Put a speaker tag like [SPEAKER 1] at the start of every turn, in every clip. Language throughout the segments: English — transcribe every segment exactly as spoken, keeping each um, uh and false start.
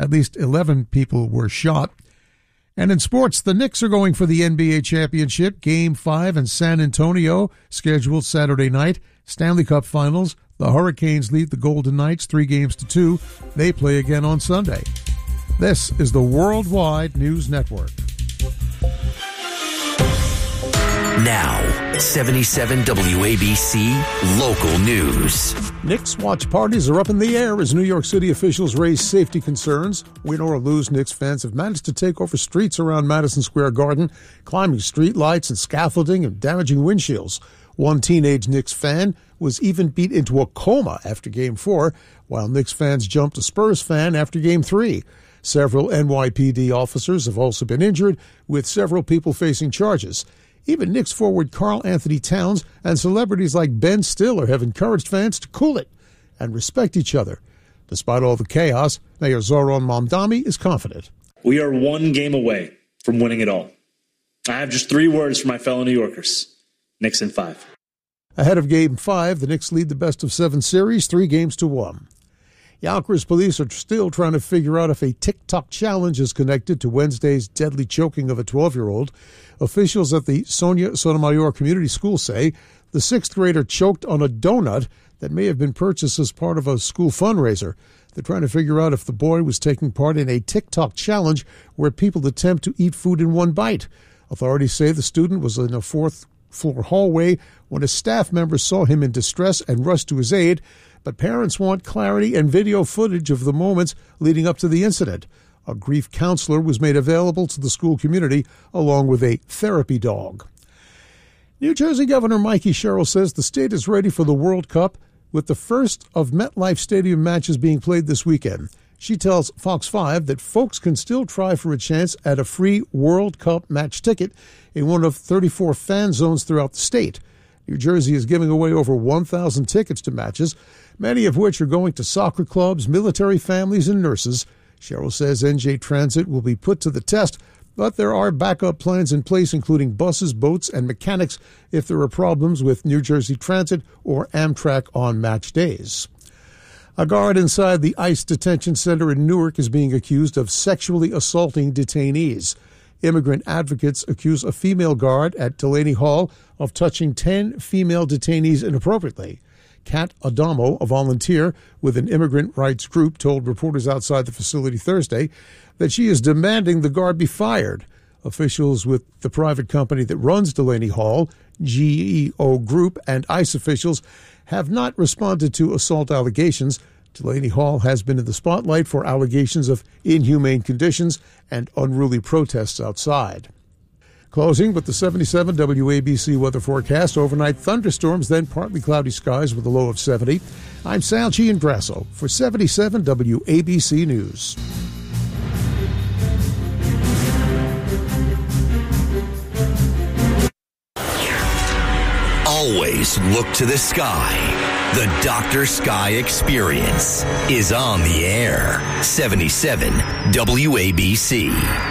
[SPEAKER 1] At least eleven people were shot. And in sports, the Knicks are going for the N B A championship. Game five in San Antonio, scheduled Saturday night. Stanley Cup Finals. The Hurricanes lead the Golden Knights three games to two. They play again on Sunday. This is the Worldwide News Network.
[SPEAKER 2] Now, seventy-seven W A B C Local News.
[SPEAKER 1] Knicks watch parties are up in the air as New York City officials raise safety concerns. Win or lose, Knicks fans have managed to take over streets around Madison Square Garden, climbing street lights and scaffolding and damaging windshields. One teenage Knicks fan was even beat into a coma after Game four, while Knicks fans jumped a Spurs fan after Game three. Several N Y P D officers have also been injured, with several people facing charges. Even Knicks forward Karl Anthony Towns and celebrities like Ben Stiller have encouraged fans to cool it and respect each other. Despite all the chaos, Mayor Zoran Mamdani is confident.
[SPEAKER 3] We are one game away from winning it all. I have just three words for my fellow New Yorkers. Knicks in five.
[SPEAKER 1] Ahead of Game five, the Knicks lead the best-of-seven series, three games to one. Yonkers police are still trying to figure out if a TikTok challenge is connected to Wednesday's deadly choking of a twelve-year-old. Officials at the Sonia Sotomayor Community School say the sixth grader choked on a donut that may have been purchased as part of a school fundraiser. They're trying to figure out if the boy was taking part in a TikTok challenge where people attempt to eat food in one bite. Authorities say the student was in a fourth-floor hallway when a staff member saw him in distress and rushed to his aid. But parents want clarity and video footage of the moments leading up to the incident. A grief counselor was made available to the school community, along with a therapy dog. New Jersey Governor Mikey Sherrill says the state is ready for the World Cup, with the first of MetLife Stadium matches being played this weekend. She tells Fox five that folks can still try for a chance at a free World Cup match ticket in one of thirty-four fan zones throughout the state. New Jersey is giving away over one thousand tickets to matches, many of which are going to soccer clubs, military families, and nurses. Sherrill says N J Transit will be put to the test, but there are backup plans in place, including buses, boats, and mechanics if there are problems with New Jersey Transit or Amtrak on match days. A guard inside the ICE detention center in Newark is being accused of sexually assaulting detainees. Immigrant advocates accuse a female guard at Delaney Hall of touching ten female detainees inappropriately. Kat Adamo, a volunteer with an immigrant rights group, told reporters outside the facility Thursday that she is demanding the guard be fired. Officials with the private company that runs Delaney Hall, G E O Group, and ICE officials have not responded to assault allegations. Delaney Hall has been in the spotlight for allegations of inhumane conditions and unruly protests outside. Closing with the seventy-seven W A B C weather forecast. Overnight thunderstorms, then partly cloudy skies with a low of seventy. I'm Sal Giangrasso for seventy-seven W A B C News.
[SPEAKER 2] Always look to the sky. The Doctor Sky Experience is on the air. seventy-seven W A B C.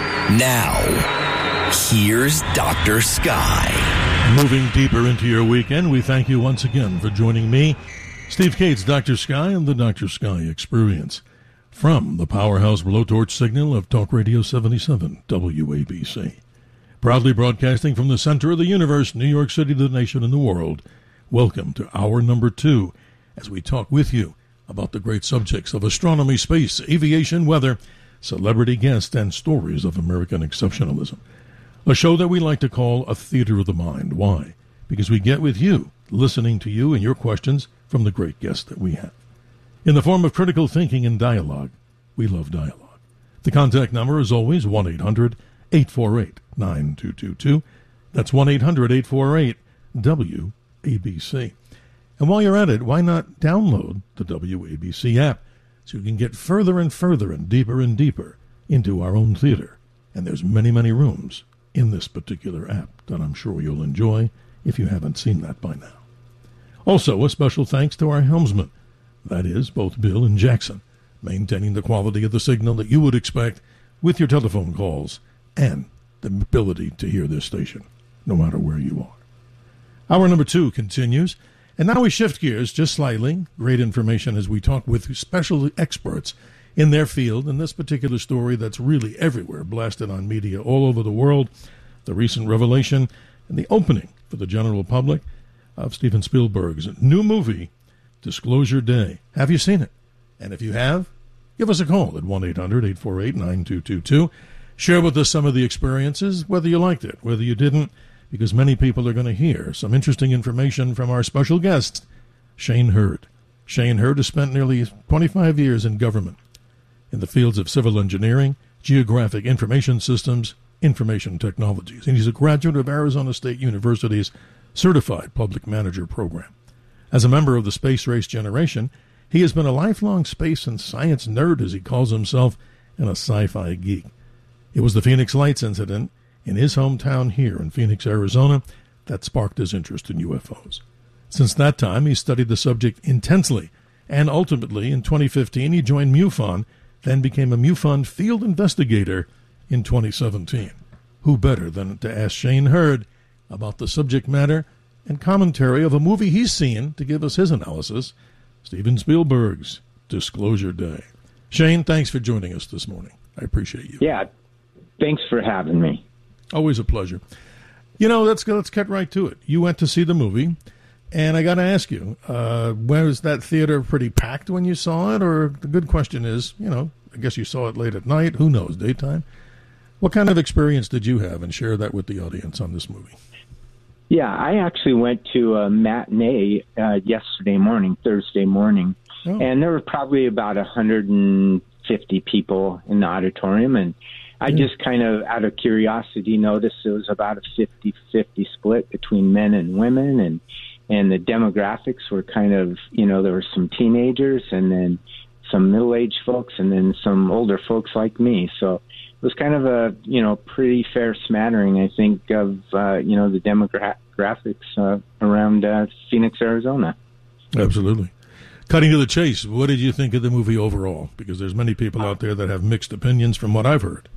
[SPEAKER 2] Now, here's Doctor Sky.
[SPEAKER 4] Moving deeper into your weekend, we thank you once again for joining me, Steve Cates, Doctor Sky, and the Doctor Sky Experience. From the powerhouse blowtorch signal of Talk Radio seventy-seven W A B C. Proudly broadcasting from the center of the universe, New York City, the nation, and the world. Welcome to hour number two, as we talk with you about the great subjects of astronomy, space, aviation, weather, celebrity guests, and stories of American exceptionalism. A show that we like to call a theater of the mind. Why? Because we get with you, listening to you and your questions from the great guests that we have. In the form of critical thinking and dialogue, we love dialogue. The contact number is always one eight hundred eight four eight nine two two two. That's one eight hundred eight four eight W A B C. And while you're at it, why not download the W A B C app so you can get further and further and deeper and deeper into our own theater. And there's many, many rooms in this particular app that I'm sure you'll enjoy if you haven't seen that by now. Also, a special thanks to our helmsmen, that is, both Bill and Jackson, maintaining the quality of the signal that you would expect with your telephone calls and the ability to hear this station, no matter where you are. Hour number two continues, and now we shift gears just slightly. Great information as we talk with special experts in their field. And this particular story that's really everywhere, blasted on media all over the world, the recent revelation and the opening for the general public of Steven Spielberg's new movie, Disclosure Day. Have you seen it? And if you have, give us a call at one eight hundred eight four eight nine two two two. Share with us some of the experiences, whether you liked it, whether you didn't, because many people are going to hear some interesting information from our special guest, Shane Hurd. Shane Hurd has spent nearly twenty-five years in government in the fields of civil engineering, geographic information systems, information technologies, and he's a graduate of Arizona State University's Certified Public Manager program. As a member of the space race generation, he has been a lifelong space and science nerd, as he calls himself, and a sci-fi geek. It was the Phoenix Lights incident in his hometown here in Phoenix, Arizona, that sparked his interest in U F Os. Since that time, he studied the subject intensely, and ultimately, in twenty fifteen, he joined MUFON, then became a MUFON field investigator in twenty seventeen. Who better than to ask Shane Hurd about the subject matter and commentary of a movie he's seen to give us his analysis, Steven Spielberg's Disclosure Day. Shane, thanks for joining us this morning. I appreciate you.
[SPEAKER 5] Yeah, thanks for having me.
[SPEAKER 4] Always a pleasure. You know, let's go, let's get right to it. You went to see the movie, and I got to ask you, uh, was that theater pretty packed when you saw it? Or the good question is, you know, I guess you saw it late at night. Who knows, daytime? What kind of experience did you have, and share that with the audience on this movie?
[SPEAKER 5] Yeah, I actually went to a matinee uh, yesterday morning, Thursday morning, oh. and there were probably about one hundred fifty people in the auditorium, and I yeah. just kind of, out of curiosity, noticed it was about a fifty-fifty split between men and women, and and the demographics were kind of, you know, there were some teenagers, and then some middle-aged folks, and then some older folks like me, so it was kind of a, you know, pretty fair smattering, I think, of, uh, you know, the demographics uh, around uh, Phoenix, Arizona.
[SPEAKER 4] Absolutely. Cutting to the chase, what did you think of the movie overall? Because there's many people out there that have mixed opinions from what I've heard.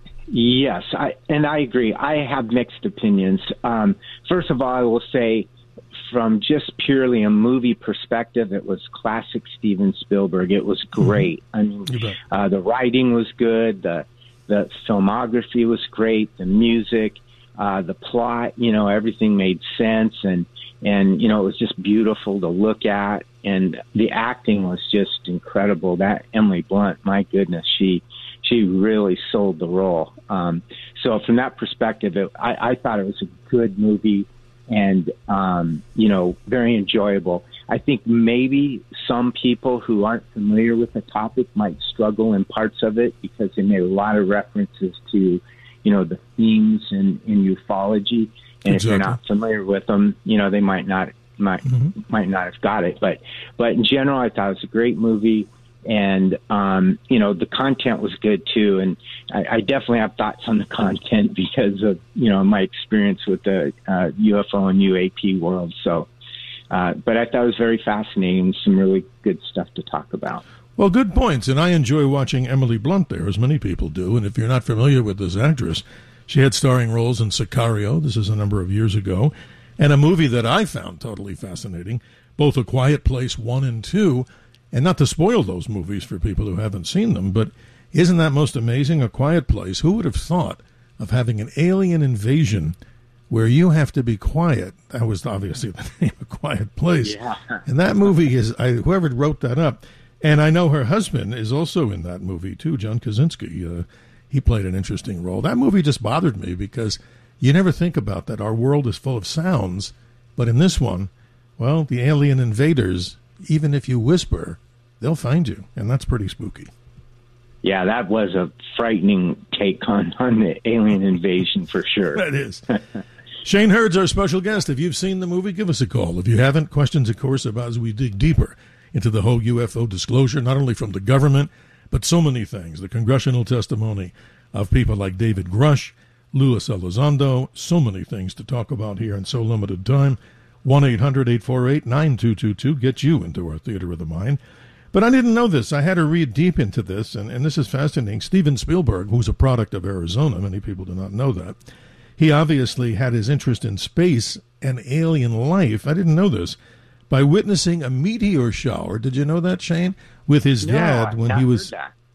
[SPEAKER 5] Yes, I, and I agree. I have mixed opinions. Um, first of all, I will say, from just purely a movie perspective, it was classic Steven Spielberg. It was great. Mm-hmm. I mean, uh, the writing was good. The The filmography was great, the music, uh, the plot, you know, everything made sense. And, and, you know, it was just beautiful to look at. And the acting was just incredible. That Emily Blunt, my goodness, she she really sold the role. Um, so from that perspective, it, I, I thought it was a good movie and, um, you know, very enjoyable. I think maybe some people who aren't familiar with the topic might struggle in parts of it because they made a lot of references to, you know, the themes in, in ufology. And exactly. if they're not familiar with them, you know, they might not might mm-hmm. might not have got it. But but in general, I thought it was a great movie. And, um, you know, the content was good, too. And I, I definitely have thoughts on the content because of, you know, my experience with the uh, U F O and U A P world. So. Uh, but I thought it was very fascinating and some really good stuff to talk about.
[SPEAKER 4] Well, good points, and I enjoy watching Emily Blunt there, as many people do. And if you're not familiar with this actress, she had starring roles in Sicario, this is a number of years ago, and a movie that I found totally fascinating, both A Quiet Place one and two, and not to spoil those movies for people who haven't seen them, but isn't that most amazing? A Quiet Place, who would have thought of having an alien invasion where you have to be quiet? That was obviously the name, A Quiet Place.
[SPEAKER 5] Yeah.
[SPEAKER 4] And that movie is, I, whoever wrote that up, and I know her husband is also in that movie too, John Krasinski. Uh, he played an interesting role. That movie just bothered me because you never think about that. Our world is full of sounds, but in this one, well, the alien invaders, even if you whisper, they'll find you, and that's pretty spooky.
[SPEAKER 5] Yeah, that was a frightening take on, on the alien invasion for sure.
[SPEAKER 4] That is. Shane Hurd's our special guest. If you've seen the movie, give us a call. If you haven't, questions, of course, about as we dig deeper into the whole U F O disclosure, not only from the government, but so many things. The congressional testimony of people like David Grush, Luis Elizondo, so many things to talk about here in so limited time. one eight hundred eight four eight nine two two two. Get you into our theater of the mind. But I didn't know this. I had to read deep into this, and, and this is fascinating. Steven Spielberg, who's a product of Arizona, many people do not know that, he obviously had his interest in space and alien life, I didn't know this, by witnessing a meteor shower. Did you know that, Shane? With his
[SPEAKER 5] no,
[SPEAKER 4] dad
[SPEAKER 5] I've
[SPEAKER 4] when
[SPEAKER 5] not
[SPEAKER 4] he was
[SPEAKER 5] heard that.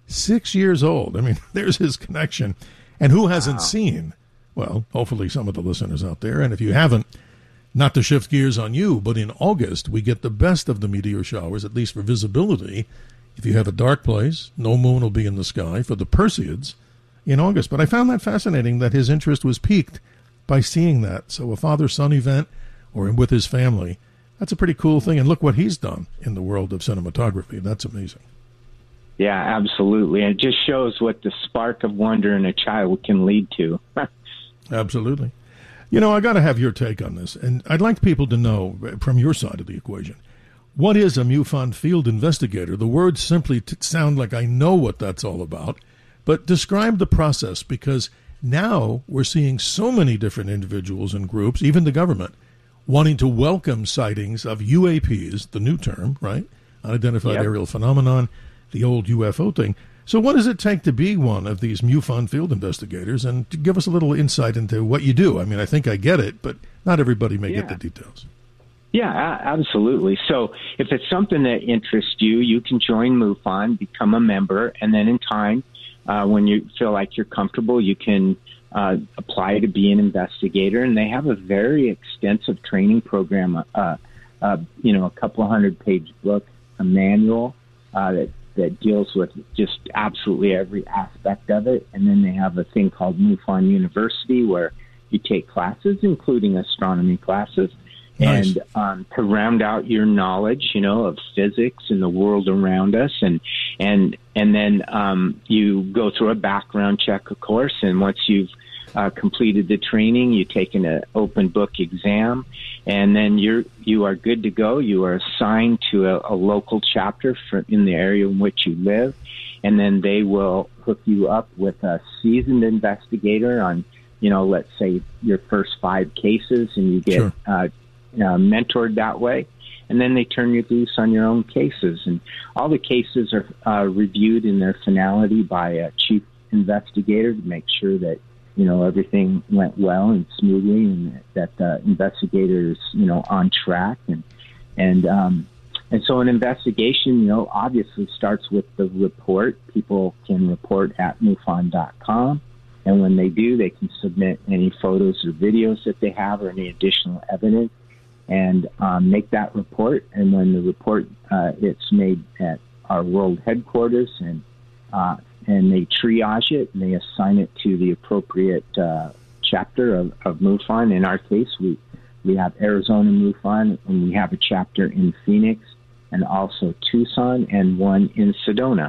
[SPEAKER 4] Six years old. I mean, there's his connection. And who hasn't
[SPEAKER 5] wow.
[SPEAKER 4] seen, well, hopefully some of the listeners out there, and if you haven't, not to shift gears on you, but in August, we get the best of the meteor showers, at least for visibility. If you have a dark place, no moon will be in the sky for the Perseids in August. But I found that fascinating that his interest was piqued by seeing that. So a father-son event or with his family, that's a pretty cool thing. And look what he's done in the world of cinematography. That's amazing.
[SPEAKER 5] Yeah, absolutely. And it just shows what the spark of wonder in a child can lead to.
[SPEAKER 4] Absolutely. You know, I got to have your take on this. And I'd like people to know, from your side of the equation, what is a MUFON field investigator? The words simply t- sound like I know what that's all about. But describe the process, because now we're seeing so many different individuals and groups, even the government, wanting to welcome sightings of U A Ps, the new term, right? Unidentified
[SPEAKER 5] yep.
[SPEAKER 4] aerial phenomenon, the old U F O thing. So what does it take to be one of these MUFON field investigators? And to give us a little insight into what you do. I mean, I think I get it, but not everybody may
[SPEAKER 5] yeah.
[SPEAKER 4] get the details.
[SPEAKER 5] Yeah, a- absolutely. So if it's something that interests you, you can join MUFON, become a member, and then in time, Uh, when you feel like you're comfortable, you can uh, apply to be an investigator. And they have a very extensive training program, uh, uh, you know, a couple of hundred page book, a manual uh, that, that deals with just absolutely every aspect of it. And then they have a thing called MUFON University where you take classes, including astronomy classes.
[SPEAKER 4] Nice.
[SPEAKER 5] And um, to round out your knowledge, you know, of physics and the world around us, and and and then um, you go through a background check, of course. And once you've uh, completed the training, you take an uh, open book exam, and then you're you are good to go. You are assigned to a, a local chapter for, in the area in which you live, and then they will hook you up with a seasoned investigator on, you know, let's say your first five cases, and you get.
[SPEAKER 4] Sure.
[SPEAKER 5] Uh, Uh, mentored that way, and then they turn you loose on your own cases. And all the cases are uh, reviewed in their finality by a chief investigator to make sure that, you know, everything went well and smoothly, and that the investigator is, you know, on track. And and um, and so an investigation, you know, obviously starts with the report. People can report at MUFON dot com. And when they do, they can submit any photos or videos that they have or any additional evidence, and um, make that report. And when the report, uh, it's made at our world headquarters, and uh, and they triage it, and they assign it to the appropriate uh, chapter of, of MUFON. In our case, we, we have Arizona MUFON, and we have a chapter in Phoenix, and also Tucson, and one in Sedona.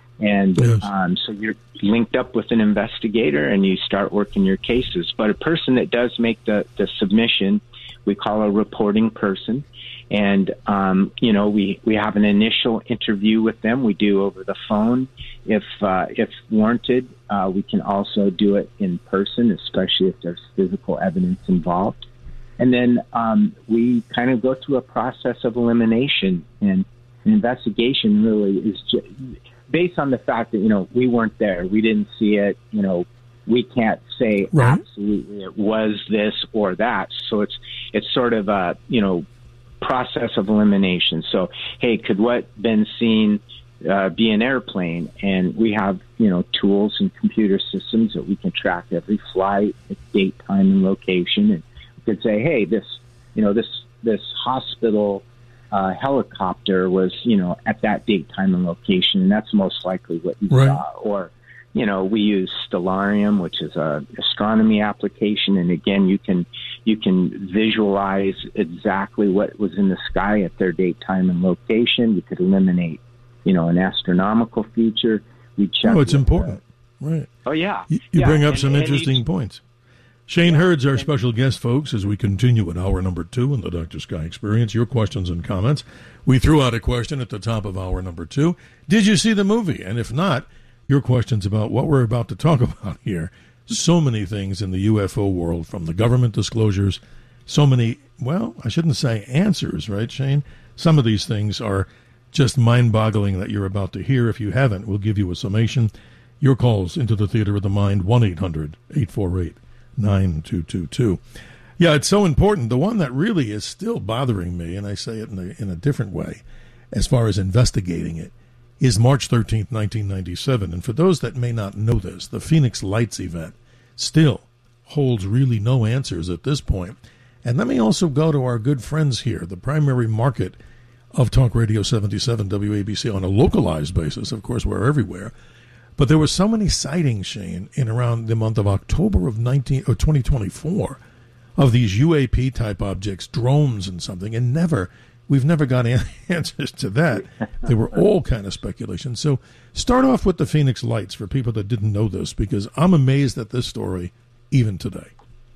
[SPEAKER 5] And
[SPEAKER 4] yes.
[SPEAKER 5] um, so you're linked up with an investigator, and you start working your cases. But a person that does make the, the submission, we call a reporting person. And, um, you know, we, we have an initial interview with them. We do over the phone. If, uh, if warranted, uh, we can also do it in person, especially if there's physical evidence involved. And then um, we kind of go through a process of elimination. And an investigation really is just based on the fact that, you know, we weren't there. We didn't see it. You know, we can't say
[SPEAKER 4] right.
[SPEAKER 5] absolutely it was this or that. So it's it's sort of a, you know, process of elimination. So, hey, could what been seen uh, be an airplane? And we have, you know, tools and computer systems that we can track every flight, date, time, and location. And we could say, hey, this, you know, this this hospital uh, helicopter was, you know, at that date, time, and location, and that's most likely what you
[SPEAKER 4] right.
[SPEAKER 5] saw. Or, you know, we use Stellarium, which is a astronomy application, and again, you can you can visualize exactly what was in the sky at their date, time, and location. You could eliminate, you know, an astronomical feature. We check.
[SPEAKER 4] Oh, it's
[SPEAKER 5] with,
[SPEAKER 4] important,
[SPEAKER 5] uh,
[SPEAKER 4] right?
[SPEAKER 5] Oh, yeah.
[SPEAKER 4] You, you
[SPEAKER 5] yeah.
[SPEAKER 4] bring up
[SPEAKER 5] and,
[SPEAKER 4] some
[SPEAKER 5] and
[SPEAKER 4] interesting
[SPEAKER 5] each,
[SPEAKER 4] points. Shane
[SPEAKER 5] yeah,
[SPEAKER 4] Hurd's our
[SPEAKER 5] and,
[SPEAKER 4] special guest, folks, as we continue at hour number two in the Doctor Sky Experience. Your questions and comments. We threw out a question at the top of hour number two. Did you see the movie? And if not, your questions about what we're about to talk about here. So many things in the U F O world, from the government disclosures, so many, well, I shouldn't say answers, right, Shane? Some of these things are just mind-boggling that you're about to hear. If you haven't, we'll give you a summation. Your calls into the Theater of the Mind, one eight hundred eight four eight nine two two two. Yeah, it's so important. The one that really is still bothering me, and I say it in a, in a different way, as far as investigating it, is March thirteenth, nineteen ninety-seven. And for those that may not know this, the Phoenix Lights event still holds really no answers at this point. And let me also go to our good friends here, the primary market of Talk Radio seventy-seven W A B C on a localized basis. Of course, we're everywhere. But there were so many sightings, Shane, in around the month of October of nineteen or twenty twenty-four of these U A P-type objects, drones and something, and never, we've never got answers to that. They were all kind of speculation. So start off with the Phoenix Lights for people that didn't know this, because I'm amazed at this story even today.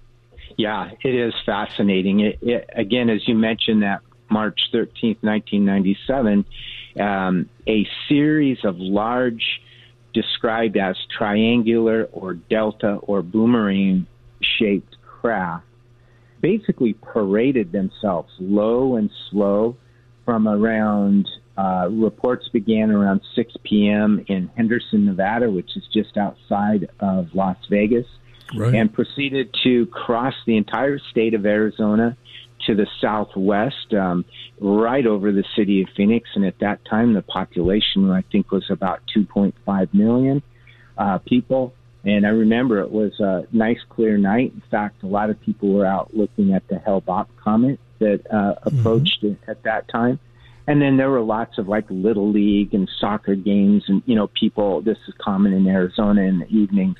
[SPEAKER 5] Yeah, it is fascinating. It, it, again, as you mentioned, that March thirteenth, nineteen ninety-seven, um, a series of large, described as triangular or delta or boomerang-shaped craft, basically paraded themselves low and slow from around, uh, reports began around six p.m. in Henderson, Nevada, which is just outside of Las Vegas, right, and proceeded to cross the entire state of Arizona to the southwest, um, right over the city of Phoenix. And at that time, the population, I think, was about two point five million uh, people. And I remember it was a nice, clear night. In fact, a lot of people were out looking at the Hale-Bopp comet that uh, approached mm-hmm. at that time. And then there were lots of, like, Little League and soccer games. And, you know, people, this is common in Arizona in the evenings,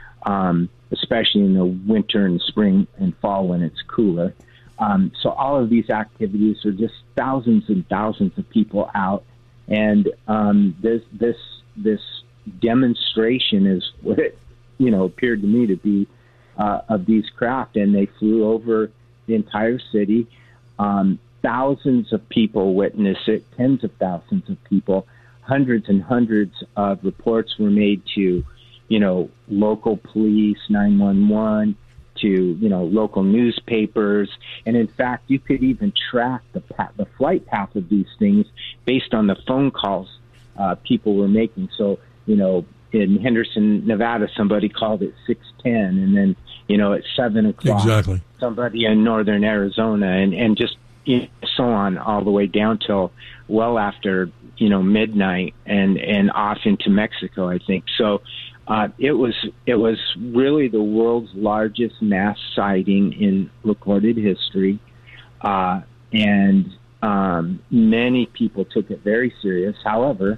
[SPEAKER 5] um, especially in the winter and spring and fall when it's cooler. Um, so all of these activities are just thousands and thousands of people out, and um, this this this demonstration is what it you know appeared to me to be uh, of these craft, and they flew over the entire city. Um, thousands of people witnessed it, tens of thousands of people, hundreds and hundreds of reports were made to you know local police, nine one one. To you know local newspapers, and in fact you could even track the path, the flight path of these things based on the phone calls uh, people were making. So you know in Henderson, Nevada, somebody called at six ten, and then you know at seven o'clock,
[SPEAKER 4] exactly,
[SPEAKER 5] somebody in northern Arizona, and and just you know, so on all the way down till well after you know midnight, and and off into Mexico, I think. So. Uh, it was it was really the world's largest mass sighting in recorded history, uh, and um, many people took it very serious. However,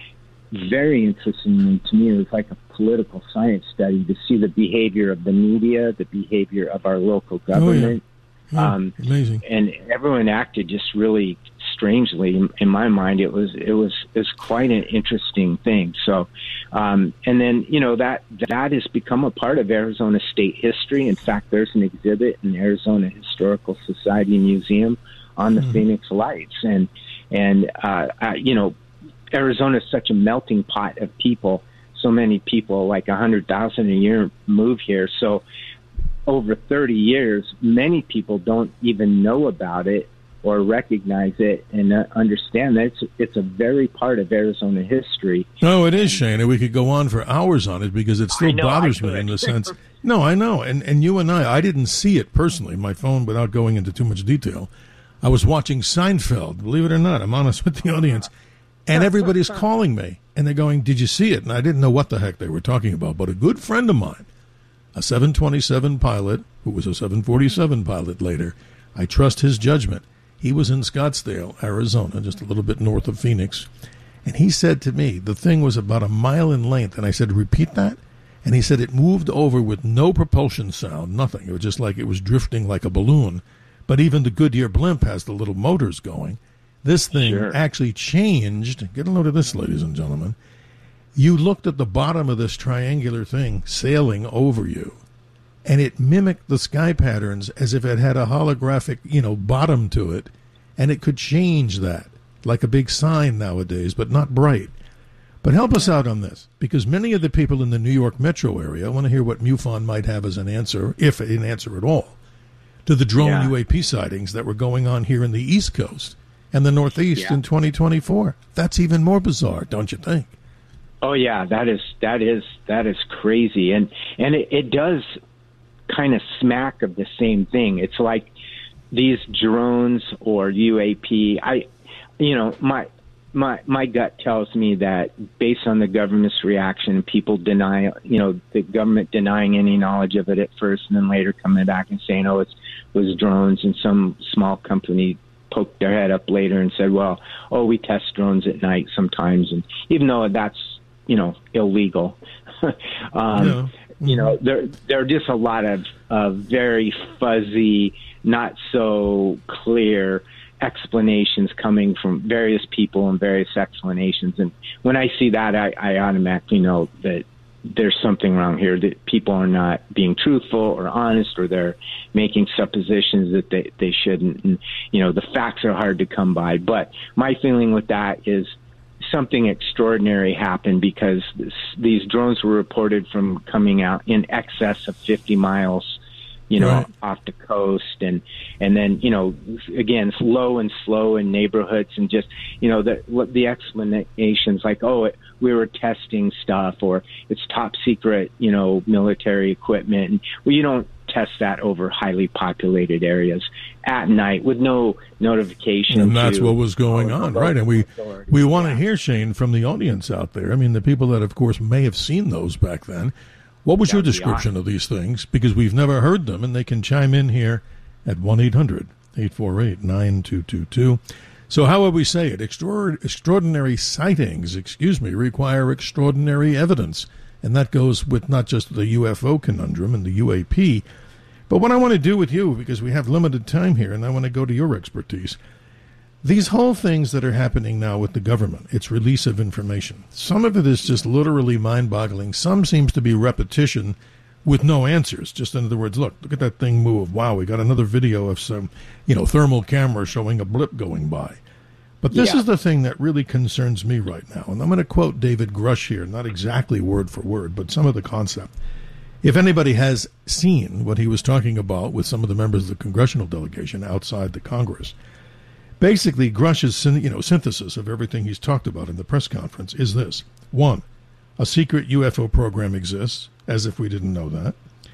[SPEAKER 5] very interestingly to me, it was like a political science study to see the behavior of the media, the behavior of our local government.
[SPEAKER 4] Oh, yeah. Yeah,
[SPEAKER 5] um,
[SPEAKER 4] amazing.
[SPEAKER 5] And everyone acted just really strangely. In, in my mind, it was it was it was quite an interesting thing. So, um, and then you know that that has become a part of Arizona state history. In fact, there's an exhibit in Arizona Historical Society Museum on the mm-hmm. Phoenix Lights, and and uh, uh, you know, Arizona is such a melting pot of people. So many people, like a hundred thousand a year, move here. So. Over thirty years, many people don't even know about it or recognize it and uh, understand that it's, it's a very part of Arizona history.
[SPEAKER 4] No, it is, Shane, and we could go on for hours on it because it still
[SPEAKER 5] know,
[SPEAKER 4] bothers me in the sense. No, I know, and and you and I, I didn't see it personally, my phone, without going into too much detail. I was watching Seinfeld, believe it or not. I'm honest with the audience, and everybody's calling me, and they're going, "Did you see it?" And I didn't know what the heck they were talking about, but a good friend of mine, a seven twenty-seven pilot, who was a seven forty-seven pilot later, I trust his judgment. He was in Scottsdale, Arizona, just a little bit north of Phoenix, and he said to me, the thing was about a mile in length, and I said, repeat that? And he said it moved over with no propulsion sound, nothing. It was just like it was drifting like a balloon, but even the Goodyear blimp has the little motors going. This thing sure. actually changed. Get a load of this, ladies and gentlemen. You looked at the bottom of this triangular thing sailing over you, and it mimicked the sky patterns as if it had a holographic, you know, bottom to it, and it could change that, like a big sign nowadays, but not bright. But help us out on this, because many of the people in the New York metro area, I want to hear what MUFON might have as an answer, if an answer at all, to the drone yeah. U A P sightings that were going on here in the East Coast and the Northeast yeah. in twenty twenty-four. That's even more bizarre, don't you think?
[SPEAKER 5] Oh yeah, that is that is that is crazy, and and it, it does kind of smack of the same thing. It's like these drones or U A P. I, you know, my my my gut tells me that based on the government's reaction, people deny, you know, the government denying any knowledge of it at first, and then later coming back and saying, "Oh, it's, it was drones," and some small company poked their head up later and said, "Well, oh, we test drones at night sometimes," and even though that's, you know, illegal, um,
[SPEAKER 4] yeah. mm-hmm.
[SPEAKER 5] you know, there there are just a lot of uh, very fuzzy, not so clear explanations coming from various people and various explanations. And when I see that, I, I automatically know that there's something wrong here, that people are not being truthful or honest, or they're making suppositions that they, they shouldn't. And, you know, the facts are hard to come by. But my feeling with that is something extraordinary happened, because this, these drones were reported from coming out in excess of fifty miles, you know, right. off the coast, and and then, you know, again, slow and slow in neighborhoods, and just, you know, the the explanations like, oh, it, we were testing stuff, or it's top secret, you know, military equipment. And, well, you don't test that over highly populated areas at night with no notification.
[SPEAKER 4] And that's
[SPEAKER 5] to,
[SPEAKER 4] what was going on, right? And we we want to hear, Shane, from the audience out there. I mean, the people that, of course, may have seen those back then. What was your description of these things? Because we've never heard them, and they can chime in here at one eight hundred eight four eight nine two two two. So how would we say it? Extraor- extraordinary sightings, excuse me, require extraordinary evidence. And that goes with not just the U F O conundrum and the U A P, but what I want to do with you, because we have limited time here, and I want to go to your expertise, these whole things that are happening now with the government, its release of information, some of it is just literally mind-boggling. Some seems to be repetition with no answers. Just in other words, look, look at that thing move. Wow, we got another video of some, you know, thermal camera showing a blip going by. But this yeah. is the thing that really concerns me right now. And I'm going to quote David Grush here, not exactly word for word, but some of the concept. If anybody has seen what he was talking about with some of the members of the congressional delegation outside the Congress, basically, Grush's you know, synthesis of everything he's talked about in the press conference is this. One, a secret U F O program exists, as if we didn't know that.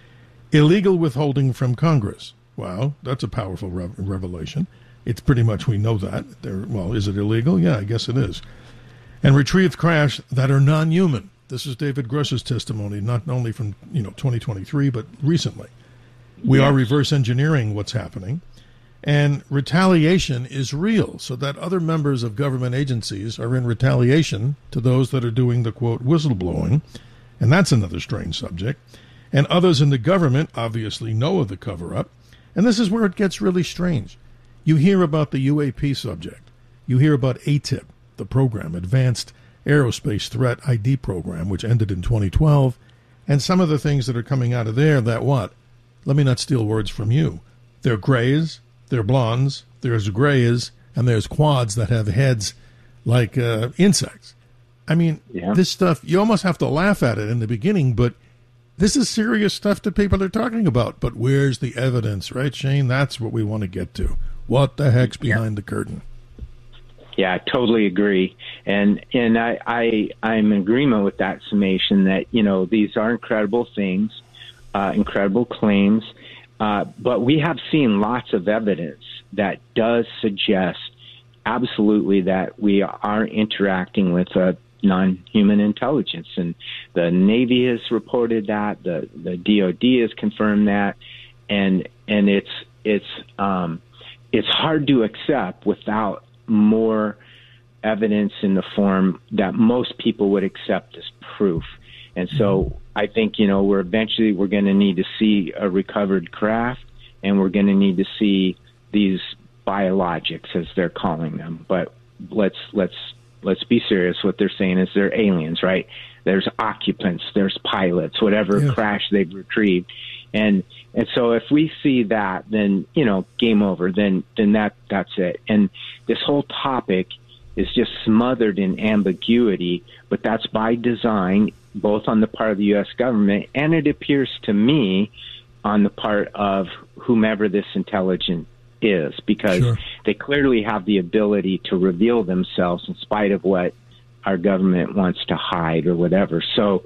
[SPEAKER 4] Illegal withholding from Congress. Wow, that's a powerful re- revelation. It's pretty much, we know that. They're, well, is it illegal? Yeah, I guess it is. And retrieved crash that are non-human. This is David Grush's testimony, not only from you know twenty twenty-three, but recently. We yes. are reverse engineering what's happening. And retaliation is real, so that other members of government agencies are in retaliation to those that are doing the, quote, whistleblowing, and that's another strange subject. And others in the government obviously know of the cover-up, and this is where it gets really strange. You hear about the U A P subject. You hear about A T I P, the program, Advanced Aerospace Threat I D Program, which ended in twenty twelve, and some of the things that are coming out of there that what? Let me not steal words from you. They're grays. They're blondes, there's grays, and there's quads that have heads like uh, insects. I mean, yeah. this stuff, you almost have to laugh at it in the beginning, but this is serious stuff that people are talking about. But where's the evidence, right, Shane? That's what we want to get to. What the heck's behind yeah. the curtain?
[SPEAKER 5] Yeah, I totally agree. And and I, I, I'm in agreement with that summation that, you know, these are incredible things, uh, incredible claims. Uh, but we have seen lots of evidence that does suggest absolutely that we are interacting with a non-human intelligence. And the Navy has reported that, the, the D O D has confirmed that, and and it's it's um, it's hard to accept without more evidence in the form that most people would accept as proof. And so I think, you know, we're eventually we're going to need to see a recovered craft, and we're going to need to see these biologics, as they're calling them. But let's let's let's be serious. What they're saying is they're aliens, right? There's occupants, there's pilots, whatever yeah. crash they've retrieved, and and so if we see that, then you know, game over. Then then that that's it. And this whole topic is just smothered in ambiguity, but that's by design, both on the part of the U S government, and it appears to me on the part of whomever this intelligence is, because sure. they clearly have the ability to reveal themselves in spite of what our government wants to hide or whatever. So,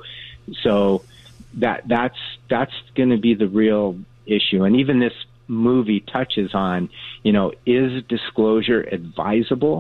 [SPEAKER 5] so that that's that's going to be the real issue. And even this movie touches on, you know, is disclosure advisable?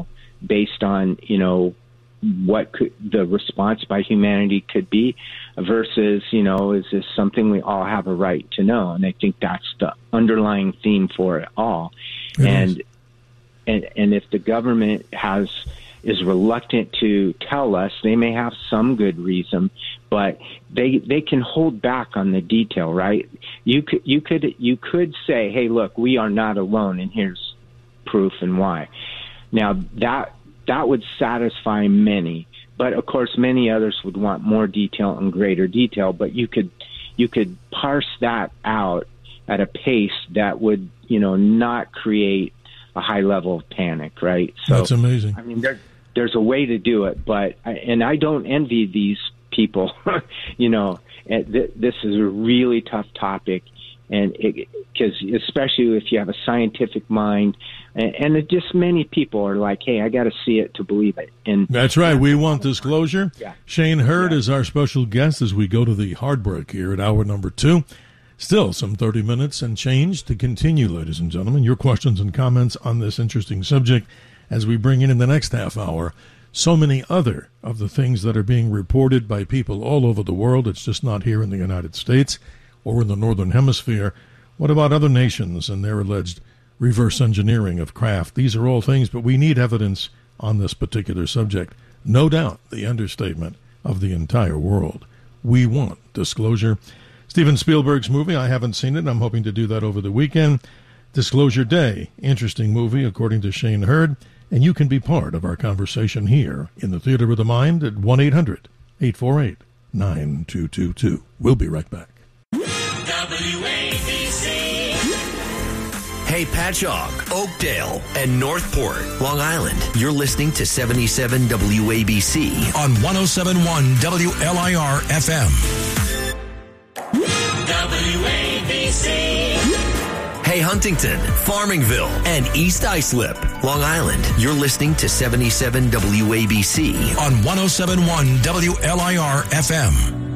[SPEAKER 5] based on, you know, what could, the response by humanity could be versus, you know, is this something we all have a right to know? And I think that's the underlying theme for it all. It and, and and if the government has is reluctant to tell us, they may have some good reason, but they they can hold back on the detail, right? You could you could you could say, hey, look, we are not alone, and here's proof and why. Now that that would satisfy many, but of course many others would want more detail and greater detail. But you could you could parse that out at a pace that would, you know, not create a high level of panic, right?
[SPEAKER 4] So that's amazing.
[SPEAKER 5] I mean, there, there's a way to do it, but I, and I don't envy these people. You know, th- this is a really tough topic, and because especially if you have a scientific mind, and, and it just many people are like, "Hey, I got to see it to believe it." And
[SPEAKER 4] that's right. We want disclosure.
[SPEAKER 5] Yeah.
[SPEAKER 4] Shane Hurd
[SPEAKER 5] yeah.
[SPEAKER 4] is our special guest as we go to the hard break here at hour number two. Still some thirty minutes and change to continue, ladies and gentlemen. Your questions and comments on this interesting subject as we bring in in the next half hour so many other of the things that are being reported by people all over the world. It's just not here in the United States or in the Northern Hemisphere. What about other nations and their alleged reverse engineering of craft? These are all things, but we need evidence on this particular subject. No doubt the understatement of the entire world. We want disclosure. Steven Spielberg's movie, I haven't seen it. I'm hoping to do that over the weekend. Disclosure Day, interesting movie, according to Shane Hurd. And you can be part of our conversation here in the Theater of the Mind at one eight hundred eight four eight nine two two two. We'll be right back.
[SPEAKER 2] W A B C. Hey, Patchogue, Oakdale, and Northport, Long Island. You're listening to seventy-seven W A B C
[SPEAKER 6] on one oh seven point one W L I R F M.
[SPEAKER 2] W A B C. Hey, Huntington, Farmingville, and East Islip, Long Island. You're listening to seventy-seven W A B C
[SPEAKER 6] on one oh seven point one W L I R F M.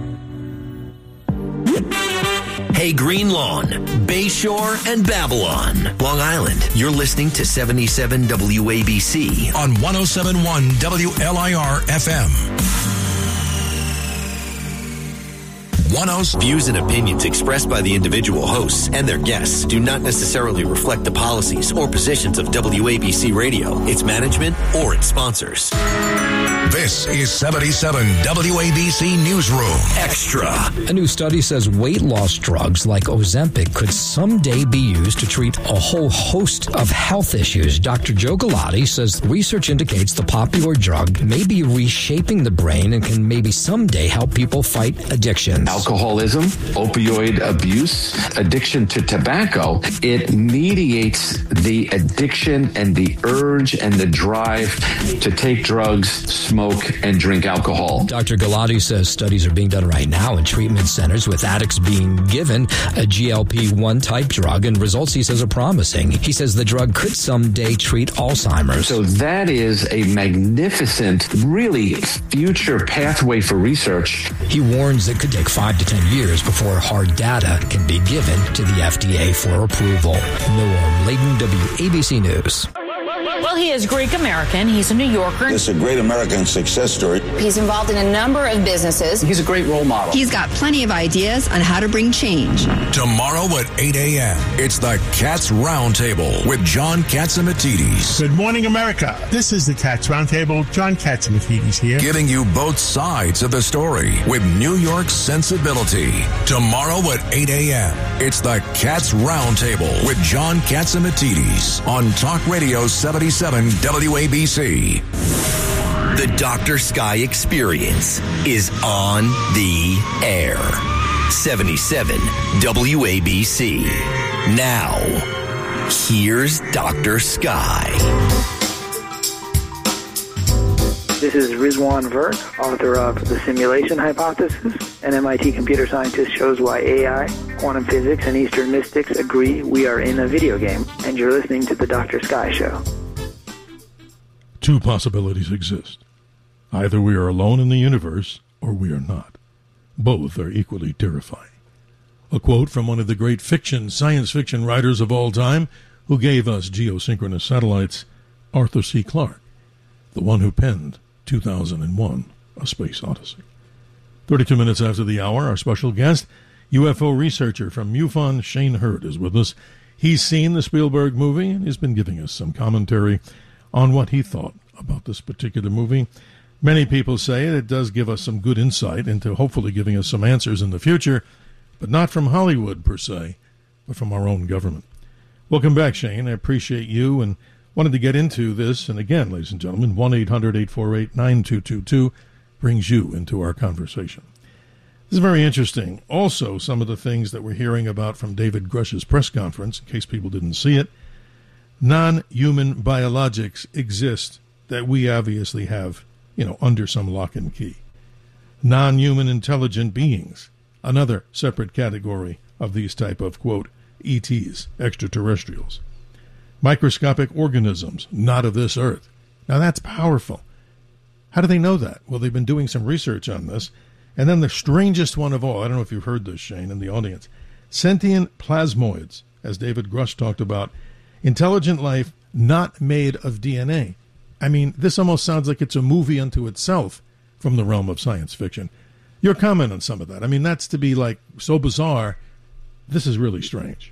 [SPEAKER 2] Hey, Green Lawn, Bayshore, and Babylon, Long Island. You're listening to seventy-seven W A B C
[SPEAKER 6] on one oh seven point one W L I R F M.
[SPEAKER 2] Views and opinions expressed by the individual hosts and their guests do not necessarily reflect the policies or positions of W A B C Radio, its management, or its sponsors.
[SPEAKER 6] This is seventy-seven W A B C Newsroom
[SPEAKER 2] Extra.
[SPEAKER 7] A new study says weight loss drugs like Ozempic could someday be used to treat a whole host of health issues. Doctor Joe Galati says research indicates the popular drug may be reshaping the brain and can maybe someday help people fight addictions.
[SPEAKER 8] Alcoholism, opioid abuse, addiction to tobacco, it mediates the addiction and the urge and the drive to take drugs, smoke, and drink alcohol.
[SPEAKER 7] Doctor Galati says studies are being done right now in treatment centers with addicts being given a G L P one type drug, and results, he says, are promising. He says the drug could someday treat Alzheimer's.
[SPEAKER 8] So that is a magnificent, really future pathway for research.
[SPEAKER 7] He warns it could take five to ten years before hard data can be given to the F D A for approval. Norm Layden, W A B C News.
[SPEAKER 9] Well, he is Greek American. He's a New Yorker.
[SPEAKER 10] It's a great American success story.
[SPEAKER 11] He's involved in a number of businesses.
[SPEAKER 12] He's a great role model.
[SPEAKER 13] He's got plenty of ideas on how to bring change.
[SPEAKER 6] Tomorrow at eight a.m., it's the Cats Roundtable with John Catsimatidis.
[SPEAKER 14] Good morning, America. This is the Cats Roundtable. John Catsimatidis here.
[SPEAKER 6] Giving you both sides of the story with New York sensibility. Tomorrow at eight a.m., it's the Cats Roundtable with John Catsimatidis on Talk Radio seventy-seven W A B C.
[SPEAKER 2] The Doctor Sky Experience is on the air. seventy-seven W A B C. Now, here's Doctor Sky.
[SPEAKER 15] This is Rizwan Vert, author of The Simulation Hypothesis. An M I T computer scientist shows why A I, quantum physics, and Eastern mystics agree we are in a video game. And you're listening to The Doctor Sky Show.
[SPEAKER 4] Two possibilities exist. Either we are alone in the universe, or we are not. Both are equally terrifying. A quote from one of the great fiction, science fiction writers of all time, who gave us geosynchronous satellites, Arthur C. Clarke. the one who penned two thousand one, A Space Odyssey. thirty-two minutes after the hour, our special guest, U F O researcher from MUFON, Shane Hurd, is with us. He's seen the Spielberg movie, and he's been giving us some commentary on what he thought about this particular movie. Many people say it does give us some good insight into hopefully giving us some answers in the future, but not from Hollywood per se, but from our own government. Welcome back, Shane. I appreciate you and wanted to get into this. And again, ladies and gentlemen, one eight hundred eight four eight nine two two two brings you into our conversation. This is very interesting. Also, some of the things that we're hearing about from David Grush's press conference, in case people didn't see it, non-human biologics exist that we obviously have, you know, under some lock and key. Non-human intelligent beings, another separate category of these type of, quote, E Ts, extraterrestrials. Microscopic organisms, not of this earth. Now that's powerful. How do they know that? Well, they've been doing some research on this. And then the strangest one of all, I don't know if you've heard this, Shane, in the audience, sentient plasmoids, as David Grush talked about, intelligent life not made of D N A. I mean, this almost sounds like it's a movie unto itself from the realm of science fiction. Your comment on some of that? I mean, that's to be like so bizarre. This is really strange.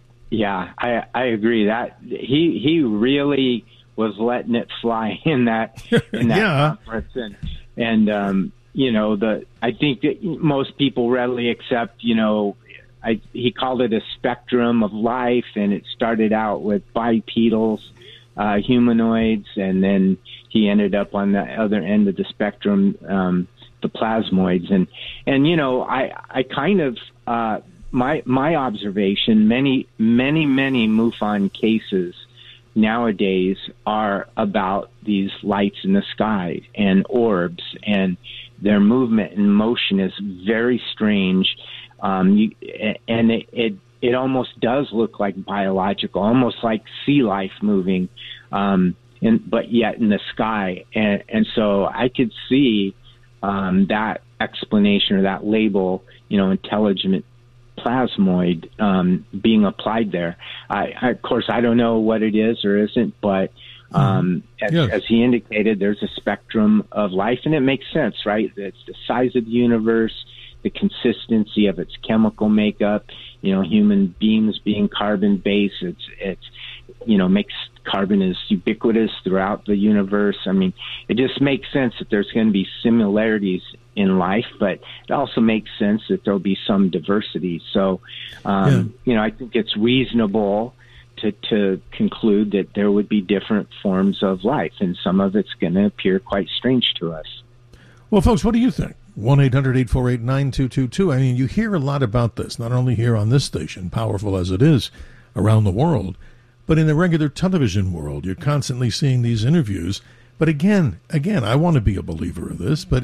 [SPEAKER 5] Yeah, I I agree that he he really was letting it fly in that in that
[SPEAKER 4] yeah.
[SPEAKER 5] conference, and and um, you know the I think that most people readily accept. You know, I he called it a spectrum of life, and it started out with bipedals, uh, humanoids, and then he ended up on the other end of the spectrum, um, the plasmoids, and and you know I I kind of. Uh, My my observation, many, many, many MUFON cases nowadays are about these lights in the sky and orbs, and their movement and motion is very strange. Um, you, and it, it, it almost does look like biological, almost like sea life moving, um, and, but yet in the sky. And, and so I could see um, that explanation or that label, you know, intelligent plasmoid um, being applied there. I, I, of course, I don't know what it is or isn't, but um, as, yes. as he indicated, there's a spectrum of life, and it makes sense, right? It's the size of the universe, the consistency of its chemical makeup. You know, human beings being carbon-based, it's it's you know makes carbon is ubiquitous throughout the universe. I mean, it just makes sense that there's going to be similarities in life, but it also makes sense that there'll be some diversity. So, um, yeah. you know, I think it's reasonable to, to conclude that there would be different forms of life, and some of it's going to appear quite strange to us.
[SPEAKER 4] Well, folks, what do you think? one eight hundred eight four eight nine two two two. I mean, you hear a lot about this, not only here on this station, powerful as it is around the world, but in the regular television world, you're constantly seeing these interviews. But again, again, I want to be a believer of this, but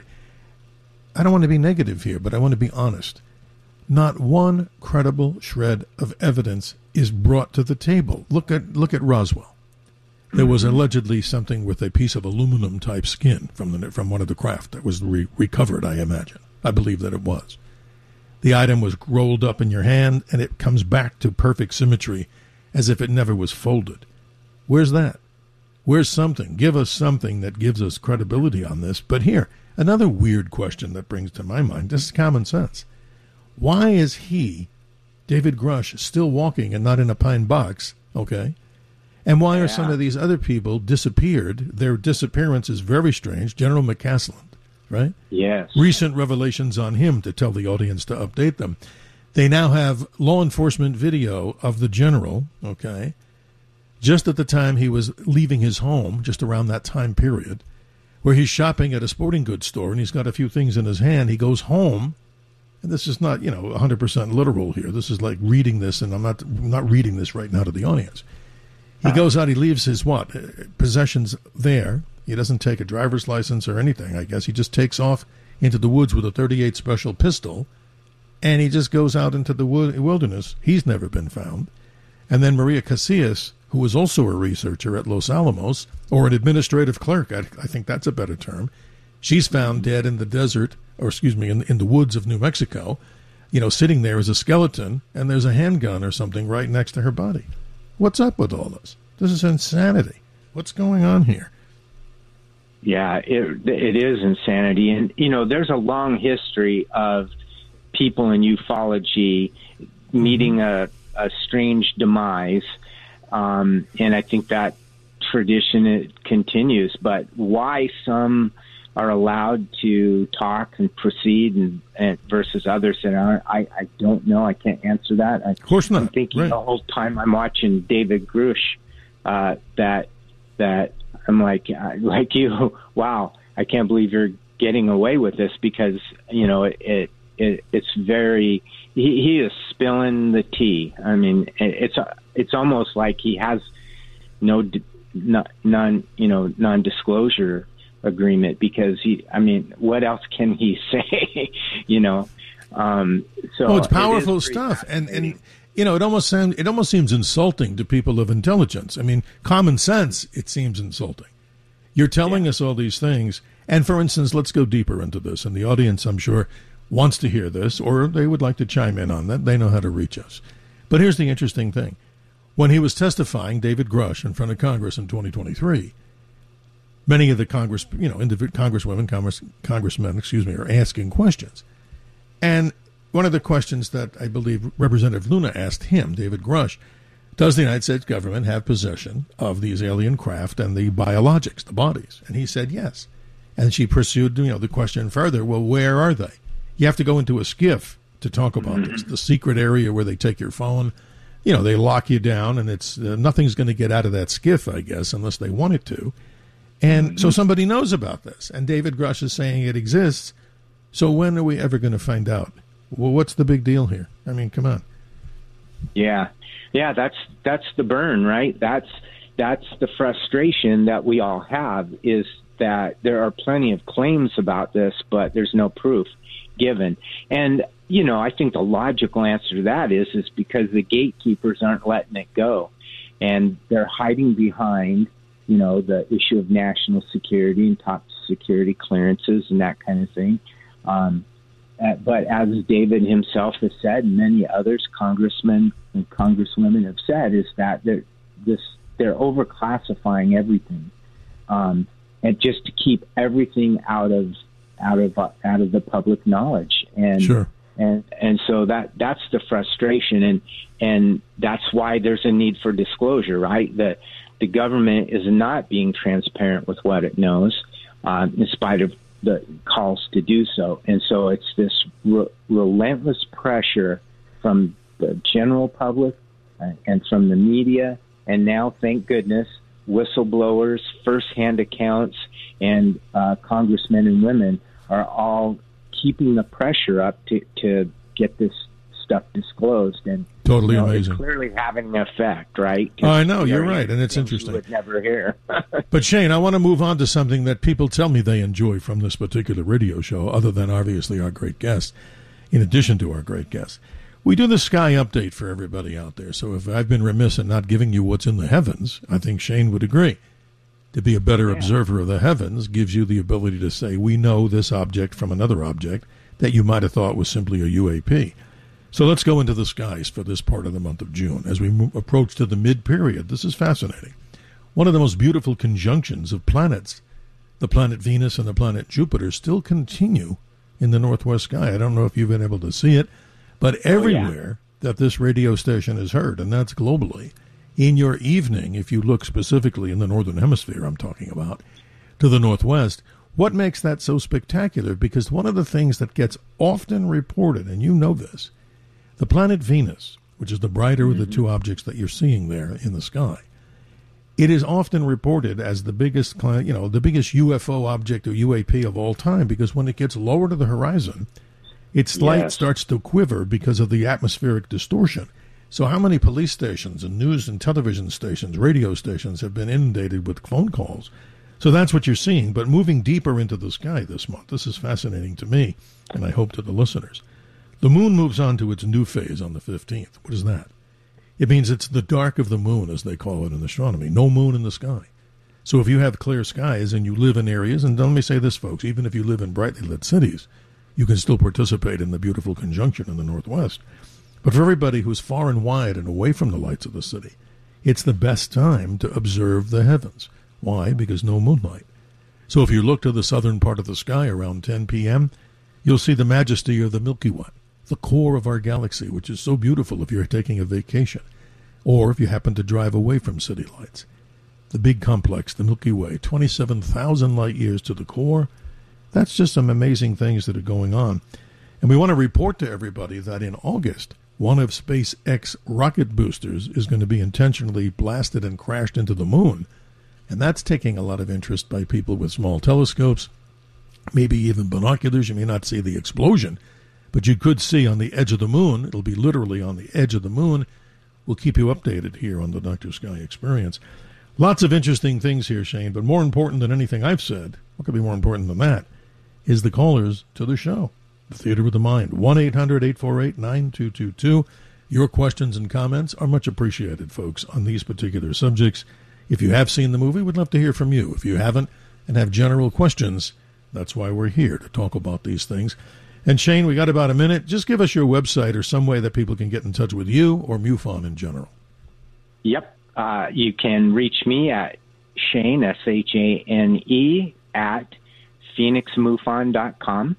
[SPEAKER 4] I don't want to be negative here, but I want to be honest. Not one credible shred of evidence is brought to the table. Look at look at Roswell. There was allegedly something with a piece of aluminum type skin from the from one of the craft that was re- recovered, I imagine. I believe that it was. The item was rolled up in your hand, and it comes back to perfect symmetry as if it never was folded. Where's that? Where's something? Give us something that gives us credibility on this. But here, another weird question that brings to my mind, this is common sense. Why is he, David Grush, still walking and not in a pine box, okay? And why yeah. are some of these other people disappeared? Their disappearance is very strange. General McCaslin, right?
[SPEAKER 5] Yes.
[SPEAKER 4] Recent revelations on him to tell the audience to update them. They now have law enforcement video of the general, okay, just at the time he was leaving his home, just around that time period, where he's shopping at a sporting goods store and he's got a few things in his hand. He goes home, and this is not, you know, one hundred percent literal here. This is like reading this, and I'm not I'm not reading this right now to the audience. He goes out, he leaves his, what, possessions there. He doesn't take a driver's license or anything, I guess. He just takes off into the woods with a thirty-eight special pistol, and he just goes out into the wilderness. He's never been found. And then Maria Casillas, who was also a researcher at Los Alamos, or an administrative clerk, I, I think that's a better term, she's found dead in the desert, or excuse me, in, in the woods of New Mexico, you know, sitting there as a skeleton, and there's a handgun or something right next to her body. What's up with all this? This is insanity. What's going on here?
[SPEAKER 5] Yeah, it it is insanity. And, you know, there's a long history of people in ufology meeting a, a strange demise. Um, and I think that tradition it continues. But why some are allowed to talk and proceed and, and versus others that aren't, I, I don't know. I can't answer that. I,
[SPEAKER 4] of course not.
[SPEAKER 5] I'm thinking
[SPEAKER 4] right.
[SPEAKER 5] the whole time I'm watching David Grush, uh, that that I'm like, like you, wow, I can't believe you're getting away with this, because, you know, it, it, it it's very, he, he is spilling the tea. I mean, it, it's, it's almost like he has no, non, you know, non-disclosure agreement, because he, I mean, what else can he say? you know? Um, so
[SPEAKER 4] oh, it's powerful
[SPEAKER 5] it
[SPEAKER 4] stuff. And, and, you know, it almost sounds, it almost seems insulting to people of intelligence. I mean, common sense, it seems insulting. You're telling yeah. us all these things. And for instance, let's go deeper into this. And the audience, I'm sure, wants to hear this, or they would like to chime in on that. They know how to reach us. But here's the interesting thing. When he was testifying, David Grush, in front of Congress in twenty twenty-three, many of the Congress, you know, individ- Congresswomen, Congress, Congressmen, excuse me, are asking questions. And one of the questions that I believe Representative Luna asked him, David Grush, does the United States government have possession of these alien craft and the biologics, the bodies? And he said yes. And she pursued, you know, the question further, well, where are they? You have to go into a skiff to talk about this, the secret area where they take your phone. You know, they lock you down, and it's uh, nothing's going to get out of that skiff, I guess, unless they want it to. And mm-hmm. so somebody knows about this, and David Grush is saying it exists. So when are we ever going to find out? Well, what's the big deal here? I mean, come on.
[SPEAKER 5] Yeah, yeah, that's that's the burn, right? That's that's the frustration that we all have, is that there are plenty of claims about this, but there's no proof given. And, you know, I think the logical answer to that is is because the gatekeepers aren't letting it go, and they're hiding behind, you know, the issue of national security and top security clearances and that kind of thing. Um, uh, but as David himself has said, and many others, congressmen and congresswomen have said, is that they're this they're overclassifying everything, um, and just to keep everything out of out of uh, out of the public knowledge. And
[SPEAKER 4] sure.
[SPEAKER 5] and and so that that's the frustration, and and that's why there's a need for disclosure, right? That the government is not being transparent with what it knows, uh, in spite of the calls to do so. And so it's this re- relentless pressure from the general public uh, and from the media, and now, thank goodness, whistleblowers, first-hand accounts, and uh, congressmen and women are all keeping the pressure up to, to get this stuff disclosed. And
[SPEAKER 4] totally
[SPEAKER 5] you know,
[SPEAKER 4] amazing.
[SPEAKER 5] It's clearly having an effect, right?
[SPEAKER 4] Oh, I know, you're right, and it's interesting.
[SPEAKER 5] You would never hear.
[SPEAKER 4] But Shane, I want to move on to something that people tell me they enjoy from this particular radio show, other than obviously our great guest, in addition to our great guest. We do the sky update for everybody out there, so if I've been remiss in not giving you what's in the heavens, I think Shane would agree. To be a better yeah. observer of the heavens gives you the ability to say, we know this object from another object that you might have thought was simply a U A P. So let's go into the skies for this part of the month of June. As we move, approach to the mid-period, this is fascinating. One of the most beautiful conjunctions of planets, the planet Venus and the planet Jupiter, still continue in the northwest sky. I don't know if you've been able to see it, but everywhere oh, yeah. that this radio station is heard, and that's globally, in your evening, if you look specifically in the northern hemisphere I'm talking about, to the northwest, what makes that so spectacular? Because one of the things that gets often reported, and you know this, the planet Venus, which is the brighter mm-hmm. of the two objects that you're seeing there in the sky, it is often reported as the biggest, you know, the biggest U F O object or U A P of all time, because when it gets lower to the horizon, its light
[SPEAKER 5] yes.
[SPEAKER 4] starts to quiver because of the atmospheric distortion. So how many police stations and news and television stations, radio stations have been inundated with phone calls? So that's what you're seeing. But moving deeper into the sky this month, this is fascinating to me, and I hope to the listeners. The moon moves on to its new phase on the fifteenth. What is that? It means it's the dark of the moon, as they call it in astronomy. No moon in the sky. So if you have clear skies and you live in areas, and let me say this, folks, even if you live in brightly lit cities, you can still participate in the beautiful conjunction in the northwest. But for everybody who's far and wide and away from the lights of the city, it's the best time to observe the heavens. Why? Because no moonlight. So if you look to the southern part of the sky around ten p.m., you'll see the majesty of the Milky Way, the core of our galaxy, which is so beautiful if you're taking a vacation, or if you happen to drive away from city lights. The big complex, the Milky Way, twenty-seven thousand light years to the core. That's just some amazing things that are going on. And we want to report to everybody that in August, one of SpaceX rocket boosters is going to be intentionally blasted and crashed into the moon. And that's taking a lot of interest by people with small telescopes, maybe even binoculars. You may not see the explosion, but you could see on the edge of the moon. It'll be literally on the edge of the moon. We'll keep you updated here on the Doctor Sky Experience. Lots of interesting things here, Shane, but more important than anything I've said, what could be more important than that, is the callers to the show, The Theater of the Mind, one eight hundred eight four eight nine two two two. Your questions and comments are much appreciated, folks, on these particular subjects. If you have seen the movie, we'd love to hear from you. If you haven't and have general questions, that's why we're here, to talk about these things. And Shane, we got about a minute. Just give us your website or some way that people can get in touch with you or MUFON in general.
[SPEAKER 5] Yep. Uh, you can reach me at Shane, S H A N E, at phoenix mufon dot com.